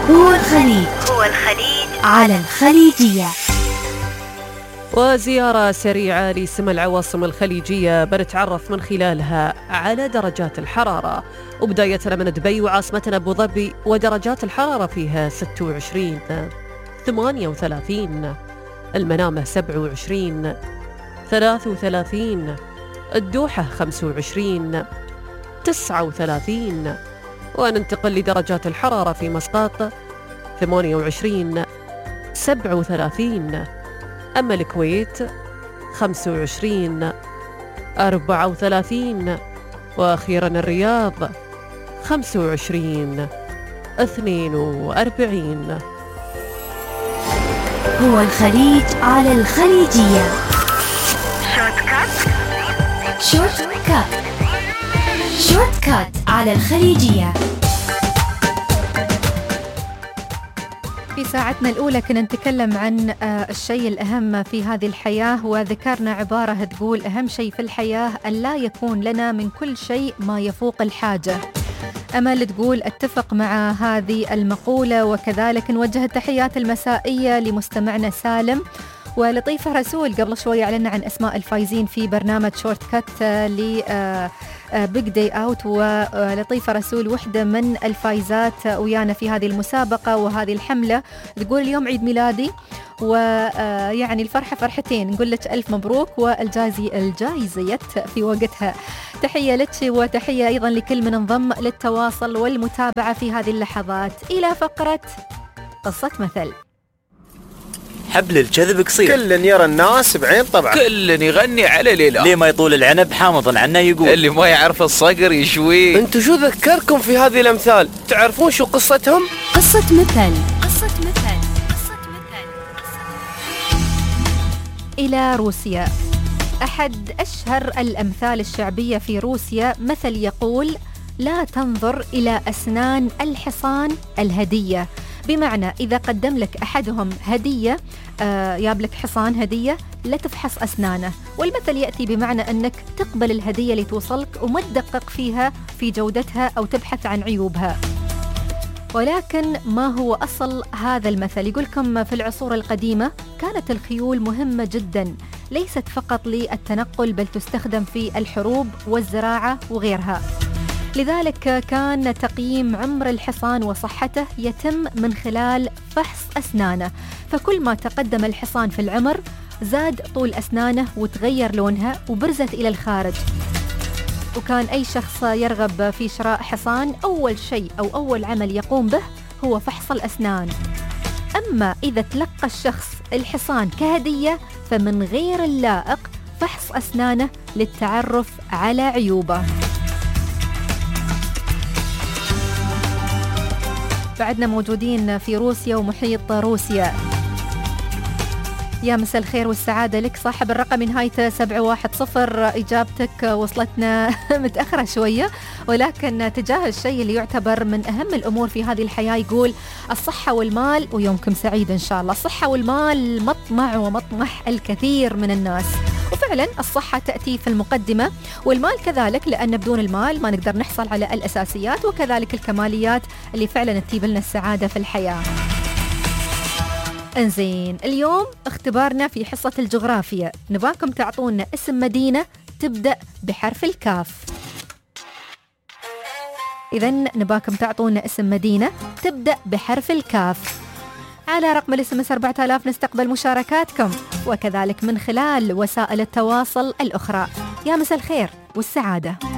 هو الخليج على الخليجية. وزيارة سريعة لسما العواصم الخليجية بنتعرف من خلالها على درجات الحرارة، وبدايتنا من دبي وعاصمتنا أبو ظبي، ودرجات الحرارة فيها 26 38، المنامة 27 33، الدوحة 25 39. وننتقل لدرجات الحرارة في مسقط 28 37، أما الكويت 25 34، وأخيرا الرياض 25 42. هو الخليج على الخليجية. شورت كات على الخليجية. في ساعتنا الأولى كنا نتكلم عن الشيء الأهم في هذه الحياة، وذكرنا عبارة تقول أهم شيء في الحياة أن لا يكون لنا من كل شيء ما يفوق الحاجة. أمل تقول أتفق مع هذه المقولة، وكذلك نوجه التحيات المسائية لمستمعنا سالم. ولطيفة رسول قبل شوي أعلنا عن أسماء الفايزين في برنامج شورت كات بيج داي أوت، ولطيفة رسول وحدة من الفايزات ويانا في هذه المسابقة وهذه الحملة. تقول اليوم عيد ميلادي، ويعني الفرحة فرحتين، نقول لك ألف مبروك، والجائزة في وقتها. تحية لك، وتحية أيضا لكل من انضم للتواصل والمتابعة في هذه اللحظات. إلى فقرة قصة مثل. حبل الكذب قصير، كل يرى الناس بعين طبعا، كل يغني على ليلة، ليه ما يطول العنب حامض عنا يقول، اللي ما يعرف الصقر يشوي. انتو شو ذكركم في هذه الأمثال؟ تعرفون شو قصتهم؟ قصة مثل. إلى روسيا. أحد أشهر الأمثال الشعبية في روسيا مثل يقول: لا تنظر إلى أسنان الحصان الهدية، بمعنى إذا قدم لك أحدهم هدية، جاب لك حصان هدية، لا تفحص أسنانه. والمثل يأتي بمعنى أنك تقبل الهدية اللي توصلك وما تدقق فيها في جودتها أو تبحث عن عيوبها. ولكن ما هو أصل هذا المثل؟ يقولكم في العصور القديمة كانت الخيول مهمة جدا، ليست فقط للتنقل بل تستخدم في الحروب والزراعة وغيرها. لذلك كان تقييم عمر الحصان وصحته يتم من خلال فحص أسنانه، فكل ما تقدم الحصان في العمر زاد طول أسنانه وتغير لونها وبرزت إلى الخارج. وكان أي شخص يرغب في شراء حصان أول شيء أو أول عمل يقوم به هو فحص الأسنان. أما إذا تلقى الشخص الحصان كهدية فمن غير اللائق فحص أسنانه للتعرف على عيوبه. بعدنا موجودين في روسيا ومحيط روسيا. يا مساء الخير والسعادة لك صاحب الرقم نهايته 710. إجابتك وصلتنا متأخرة شوية، ولكن تجاه الشيء اللي يعتبر من أهم الأمور في هذه الحياة، يقول الصحة والمال ويومكم سعيد إن شاء الله. الصحة والمال مطمع ومطمح الكثير من الناس، وفعلا الصحة تأتي في المقدمة، والمال كذلك، لأن بدون المال ما نقدر نحصل على الأساسيات وكذلك الكماليات اللي فعلا تجيب لنا السعادة في الحياة. انزين، اليوم اختبارنا في حصة الجغرافيا، نباكم تعطونا اسم مدينة تبدأ بحرف الكاف. إذن نباكم تعطونا اسم مدينة تبدأ بحرف الكاف. على رقم الاس 4000 نستقبل مشاركاتكم، وكذلك من خلال وسائل التواصل الأخرى. يا مساء الخير والسعادة.